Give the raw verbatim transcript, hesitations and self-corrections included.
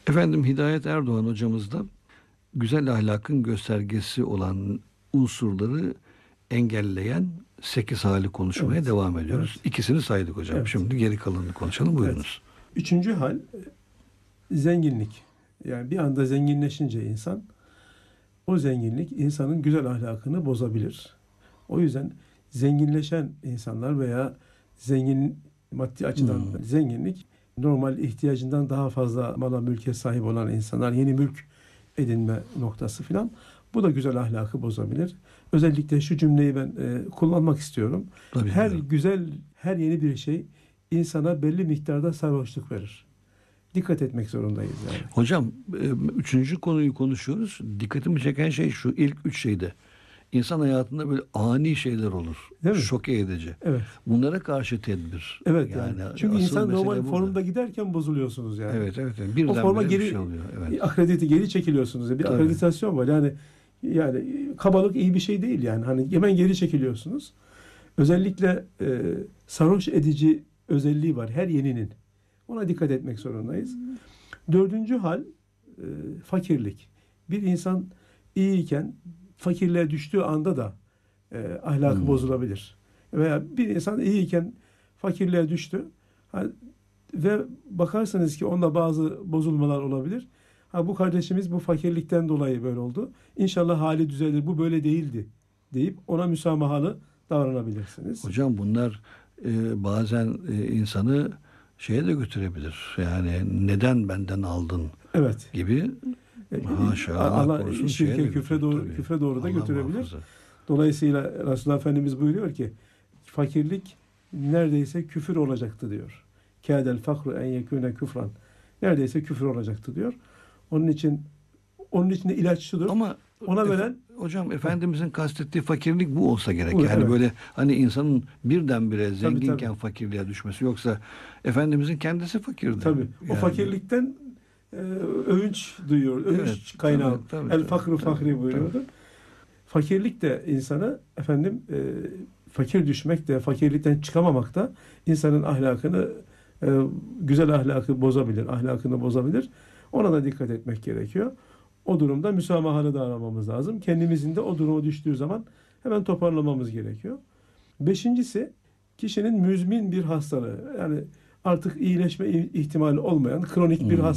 Efendim Hidayet Erdoğan hocamız da güzel ahlakın göstergesi olan unsurları engelleyen sekiz hali konuşmaya Evet. devam ediyoruz. Evet. İkisini saydık hocam. Evet. Şimdi geri kalanını konuşalım. Evet. Buyurunuz. Üçüncü hal zenginlik. Yani bir anda zenginleşince insan, o zenginlik insanın güzel ahlakını bozabilir. O yüzden zenginleşen insanlar veya zengin maddi açıdan Hmm. zenginlik, normal ihtiyacından daha fazla mala mülke sahip olan insanlar, yeni mülk edinme noktası filan, bu da güzel ahlakı bozabilir. Özellikle şu cümleyi ben e, kullanmak istiyorum. Tabii Her efendim. güzel, her yeni bir şey insana belli miktarda sarhoşluk verir. Dikkat etmek zorundayız yani. Hocam e, üçüncü konuyu konuşuyoruz. Dikkatimi çeken şey şu: ilk üç şeyde İnsan hayatında böyle ani şeyler olur. Değil mi? Şoke edici. Evet. Bunlara karşı tedbir. Evet yani. Çünkü asıl insan mesele normal burada. formda giderken bozuluyorsunuz yani. Evet evet. evet. O Birden forma bir geri şey oluyor. Evet. akredite geri çekiliyorsunuz. Bir Tabii. akreditasyon var. Yani yani kabalık iyi bir şey değil yani. Hani hemen geri çekiliyorsunuz. Özellikle e, sarhoş edici özelliği var her yeninin. Ona dikkat etmek zorundayız. Dördüncü hal e, fakirlik. Bir insan iyiyken fakirliğe düştüğü anda da e, ahlakı Hmm. bozulabilir. Veya bir insan iyiyken fakirliğe düştü. Ha, ve bakarsanız ki onda bazı bozulmalar olabilir. Ha, bu kardeşimiz bu fakirlikten dolayı böyle oldu. İnşallah hali düzelir. Bu böyle değildi deyip ona müsamahalı davranabilirsiniz. Hocam bunlar e, bazen e, insanı şeye de götürebilir. Yani neden benden aldın Evet. gibi. Haşa, Allah Allah korusun, şirke, şeye de küfre götürür doğru tabii. küfre doğru da Allah götürebilir. muhafaza. Dolayısıyla Resulullah Efendimiz buyuruyor ki fakirlik neredeyse küfür olacaktı diyor. Kâdel fakru en yekûne küfran. Neredeyse küfür olacaktı diyor. Onun için onun için de ilaç şudur. Ama ona veren efe, hocam Efendimizin kastettiği fakirlik bu olsa gerek. Bu, yani evet. böyle hani insanın birdenbire Tabii, zenginken tabii. fakirliğe düşmesi, yoksa Efendimizin kendisi fakirdi. Tabii. O Yani- fakirlikten e, övünç duyuyor. Övünç Evet, kaynağı. tabii, tabii, El tabii, fakru tabii, fakri buyuruyordu. tabii. Fakirlik de insana efendim e, fakir düşmek de, fakirlikten çıkamamak da insanın ahlakını, e, güzel ahlakı bozabilir, ahlakını bozabilir. Ona da dikkat etmek gerekiyor. O durumda müsamahalı davranmamız lazım. Kendimizin de o duruma düştüğü zaman hemen toparlamamız gerekiyor. Beşincisi, kişinin müzmin bir hastalığı. Yani artık iyileşme ihtimali olmayan kronik bir Hmm. hastalığı.